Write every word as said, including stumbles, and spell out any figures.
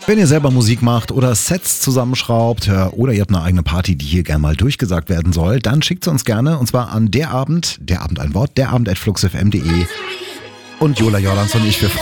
Wenn ihr selber Musik macht oder Sets zusammenschraubt äh, oder ihr habt eine eigene Party, die hier gerne mal durchgesagt werden soll, dann schickt sie uns gerne und zwar an der Abend, der Abend ein Wort, der Abend at fluxfm punkt de und Jola Jordans und ich, wir